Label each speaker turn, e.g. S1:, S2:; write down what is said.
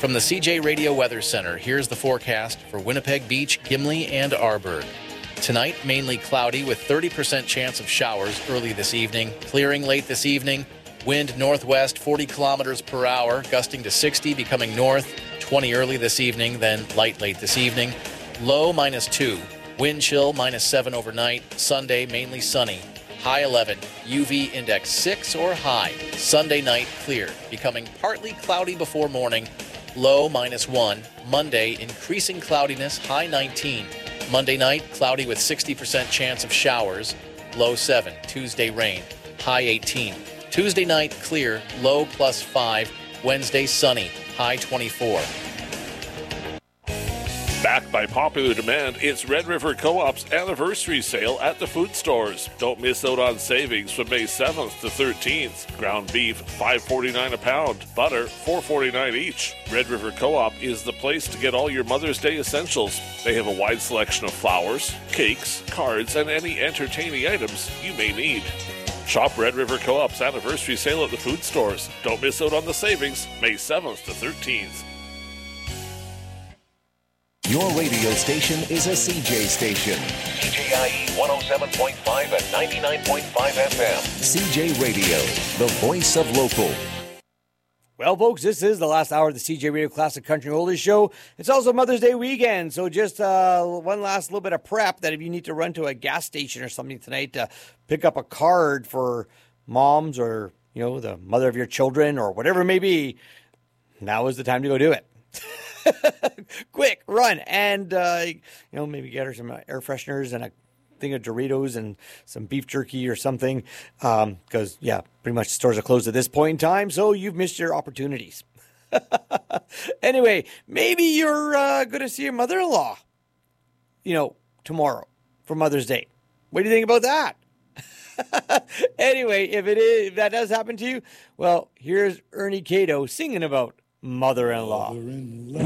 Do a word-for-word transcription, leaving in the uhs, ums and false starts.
S1: From the C J Radio Weather Center, here's the forecast for Winnipeg Beach, Gimli, and Arborg. Tonight, mainly cloudy with thirty percent chance of showers early this evening. Clearing late this evening. Wind northwest forty kilometers per hour, gusting to sixty, becoming north twenty early this evening, then light late this evening. Low minus two. Wind chill minus seven overnight. Sunday, mainly sunny. High eleven. U V index six or high. Sunday night, clear, becoming partly cloudy before morning. Low minus one. Monday, increasing cloudiness. High nineteen. Monday night, cloudy with sixty percent chance of showers. Low seven. Tuesday, rain. High eighteen. Tuesday night, clear. Low plus five. Wednesday, sunny. High twenty-four.
S2: Backed by popular demand, it's Red River Co-op's anniversary sale at the food stores. Don't miss out on savings from May seventh to thirteenth. Ground beef, five forty-nine a pound. Butter, four forty-nine each. Red River Co-op is the place to get all your Mother's Day essentials. They have a wide selection of flowers, cakes, cards, and any entertaining items you may need. Shop Red River Co-op's anniversary sale at the food stores. Don't miss out on the savings, May seventh to thirteenth.
S3: Your radio station is a C J station.
S4: C J I E one oh seven point five and ninety-nine point five F M.
S3: C J Radio, the voice of local.
S5: Well, folks, this is the last hour of the C J Radio Classic Country Oldies Show. It's also Mother's Day weekend, so just uh, one last little bit of prep that if you need to run to a gas station or something tonight to pick up a card for moms or, you know, the mother of your children or whatever it may be, now is the time to go do it. Quick, run, and, uh, you know, maybe get her some air fresheners and a thing of Doritos and some beef jerky or something, because, um, yeah, pretty much the stores are closed at this point in time, so you've missed your opportunities. Anyway, maybe you're uh, going to see your mother-in-law, you know, tomorrow for Mother's Day. What do you think about that? Anyway, if it is, if that does happen to you, well, here's Ernie Cato singing about mother-in-law. Mother-in-law.